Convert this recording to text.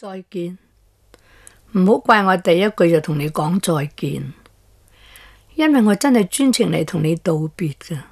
再見，唔好怪我第一句就同你講再見，因為我真係專程嚟同你道別㗎。